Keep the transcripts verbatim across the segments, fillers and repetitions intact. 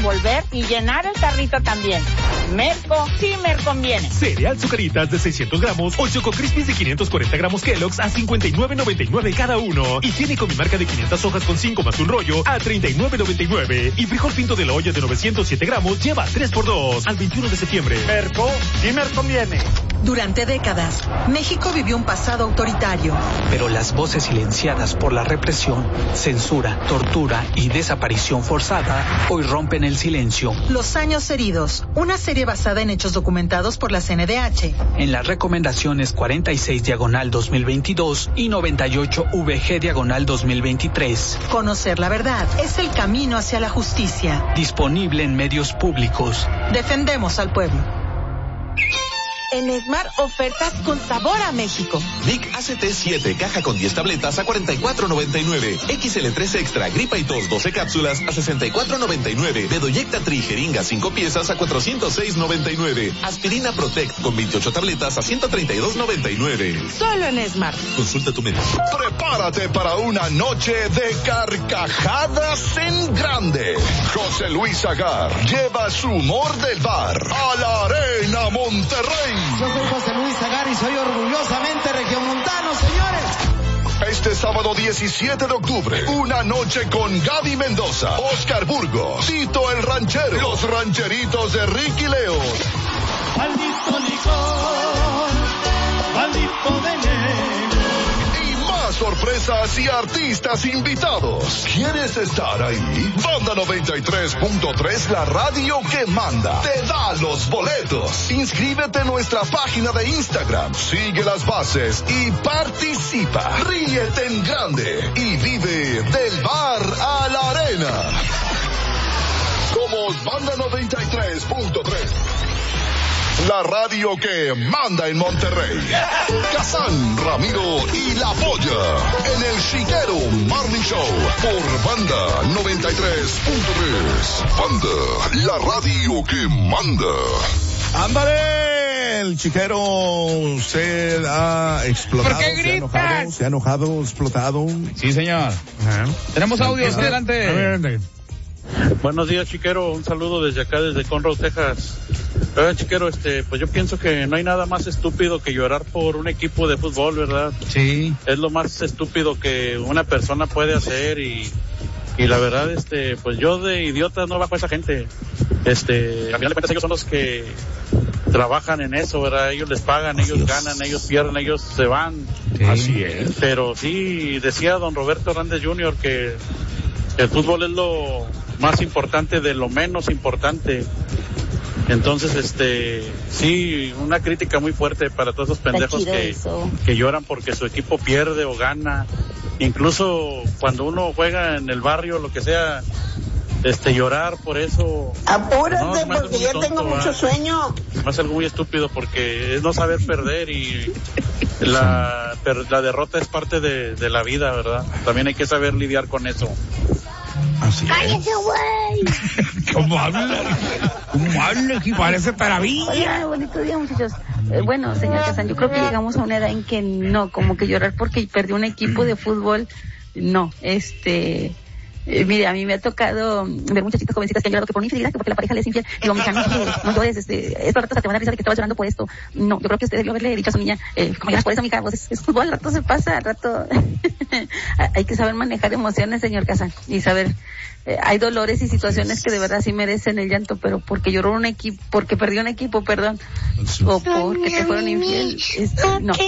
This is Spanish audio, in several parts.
envolver y llenar el tarrito también. Merco sí me conviene. Cereal Zucaritas de seiscientos gramos o Choco Crispies de quinientos cuarenta gramos Kellogg's a cincuenta y nueve noventa y nueve cada uno. Y tiene con mi marca de quinientas hojas con cinco más un rollo a treinta y nueve noventa y nueve. Y frijol pinto de la olla de novecientos siete gramos lleva tres por dos al veintiuno de septiembre. Merco sí me conviene. Durante décadas, México vivió un pasado autoritario. Pero las voces silenciadas por la represión, censura, tortura y desaparición forzada hoy rompen el silencio. Los años heridos, una serie basada en hechos documentados por la C N D H. En las recomendaciones cuarenta y seis diagonal dos mil veintidós y noventa y ocho V G diagonal dos mil veintitrés. Conocer la verdad es el camino hacia la justicia. Disponible en medios públicos. Defendemos al pueblo. En Esmar, ofertas con sabor a México. Vic A C T siete, caja con diez tabletas a cuarenta y cuatro noventa y nueve. X L tres Extra, gripa y tos doce cápsulas a sesenta y cuatro noventa y nueve. Bedoyecta Tri, jeringa cinco piezas a cuatrocientos seis noventa y nueve. Aspirina Protect con veintiocho tabletas a ciento treinta y dos noventa y nueve. Solo en Esmar. Consulta tu médico. Prepárate para una noche de carcajadas en grande. José Luis Agar lleva su humor del bar a la Arena Monterrey. Yo soy José Luis Agar y soy orgullosamente regiomontano, señores. Este sábado diecisiete de octubre, una noche con Gaby Mendoza, Oscar Burgos, Tito el Ranchero, los rancheritos de Ricky Leo. Maldito licor, maldito veneno. Y más sorpresas y artistas invitados. ¿Quieres estar ahí? Banda noventa y tres punto tres, la radio que manda. Te da los boletos. Inscríbete en nuestra página de Instagram. Sigue las bases y participa. Ríete en grande y vive del bar a la arena. Somos Banda noventa y tres punto tres. La radio que manda en Monterrey. Kazán, Ramiro y La Polla. En el Chiquero Morning Show. Por Banda noventa y tres punto tres. Banda, la radio que manda. ¡Ándale! El Chiquero se ha explotado. ¿Por qué se ha enojado, se ha enojado, explotado. Sí, señor. Ajá. Tenemos audios, adelante. adelante. Buenos días, Chiquero. Un saludo desde acá, desde Conroe, Texas. Oiga, Chiquero, este, pues yo pienso que no hay nada más estúpido que llorar por un equipo de fútbol, ¿verdad? Sí. Es lo más estúpido que una persona puede hacer y, y la verdad, este, pues yo de idiota no bajo a esa gente. Este, al final de cuentas ellos son los que trabajan en eso, ¿verdad? Ellos les pagan, ellos ganan, ellos pierden, ellos se van. Sí. Así es. Pero sí, decía don Roberto Hernández junior que el fútbol es lo más importante de lo menos importante. Entonces, este, sí, una crítica muy fuerte para todos esos pendejos que, que lloran porque su equipo pierde o gana. Incluso cuando uno juega en el barrio, lo que sea, este, llorar por eso. Apúrate, no, porque ya tengo mucho sueño. Es algo muy estúpido porque es no saber perder y la, la derrota es parte de, de la vida, ¿verdad? También hay que saber lidiar con eso. Así ¡cállese, güey! ¿Cómo habla? ¿Cómo habla? Que parece maravilla. Hola, bonito día, muchachos. Eh, bueno, señor Kazán, yo creo que llegamos a una edad en que no, como que llorar porque perdió un equipo de fútbol, no, este... Eh, mire, a mí me ha tocado ver muchachitas jovencitas que han llorado que por una infidelidad, que porque la pareja le es infiel. Digo, mija, no, no llores, este, estos ratos te van a risa de que estabas llorando por esto. No, yo creo que usted debió haberle dicho a su niña, eh, como lloras por eso, mija, pues es, es fútbol, al rato se pasa, al rato... Hay que saber manejar emociones, señor Kazán, y saber... Eh, hay dolores y situaciones que de verdad sí merecen el llanto, pero porque lloró un equipo, porque perdió un equipo, perdón, o porque te fueron infiel, este, no.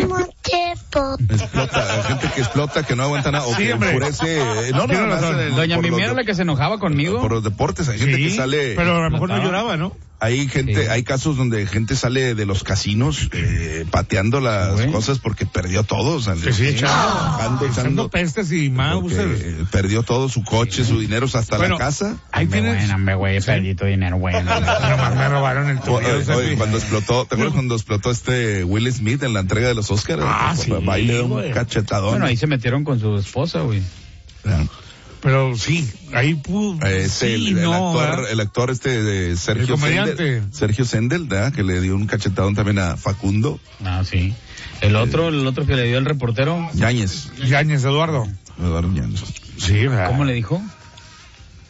Explota, hay gente que explota, que no aguanta nada, o sí, que hombre. enfurece. No, no, no, no, Doña Mimi era la que se enojaba conmigo. Por los deportes, hay gente sí, que sale. Pero a lo mejor no lloraba, ¿no? Hay gente, sí. hay casos donde gente sale de los casinos eh, pateando las ¿Güey? cosas porque perdió todo, o sea, sí, sí, echando, echando pestes y mouse. Perdió todo, su coche, sí. su dinero, hasta bueno, la casa. Ahí tienes. Bueno, me güey, perdí tu dinero, bueno. Nomás me robaron el tuyo. Oye, oye, cuando explotó, ¿te acuerdas cuando explotó este Will Smith en la entrega de los Oscars? Ah, sí. Baile de un cachetadón. Bueno, ahí se metieron con su esposa, güey. Yeah. Pero sí, ahí pudo. Este, sí, el, el no, actor, ¿verdad? el actor este de Sergio Sendel, Sergio Sendel, ¿verdad? Que le dio un cachetadón también a Facundo. Ah, sí. El otro, el otro que le dio el reportero. Yáñez. Yáñez, Eduardo. Eduardo Yáñez. Sí, ¿verdad? ¿Cómo le dijo?